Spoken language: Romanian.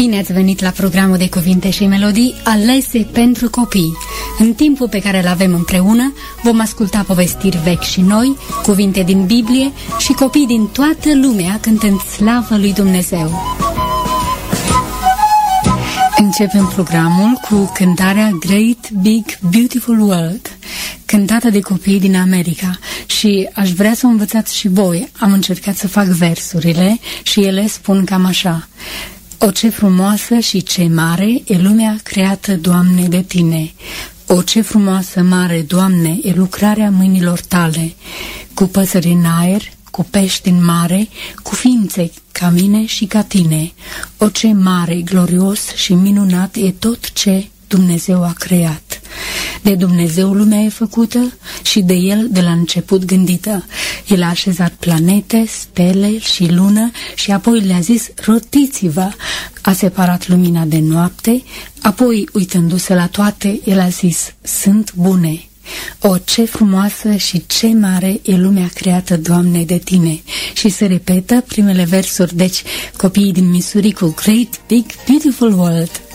Bine ați venit la programul de cuvinte și melodii alese pentru copii. În timpul pe care îl avem împreună, vom asculta povestiri vechi și noi, cuvinte din Biblie și copii din toată lumea cântând slavă lui Dumnezeu. Începem programul cu cântarea Great Big Beautiful World, cântată de copii din America, și aș vrea să o învățați și voi. Am încercat să fac versurile și ele spun cam așa: o, ce frumoasă și ce mare e lumea creată, Doamne, de Tine! O, ce frumoasă, mare, Doamne, e lucrarea mâinilor Tale! Cu păsări în aer, cu pești în mare, cu ființe ca mine și ca Tine. O, ce mare, glorios și minunat e tot ce Dumnezeu a creat. De Dumnezeu lumea e făcută și de El de la început gândită. El a așezat planete, stele și lună și apoi le-a zis: rotiți-vă. A separat lumina de noapte, apoi, uitându-se la toate, El a zis: sunt bune. O, ce frumoasă și ce mare e lumea creată, Doamne, de Tine! Și se repetă primele versuri, deci copiii din Missouri cu Great Big Beautiful World.